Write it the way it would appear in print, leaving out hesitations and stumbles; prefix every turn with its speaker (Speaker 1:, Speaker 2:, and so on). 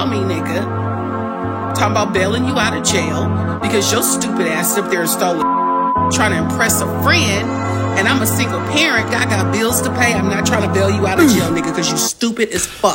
Speaker 1: call me, nigga. Talking about bailing you out of jail because your stupid ass up there stole trying to impress a friend, and I'm a single parent. I got bills to pay. I'm not trying to bail you out of jail, nigga, because you stupid as fuck.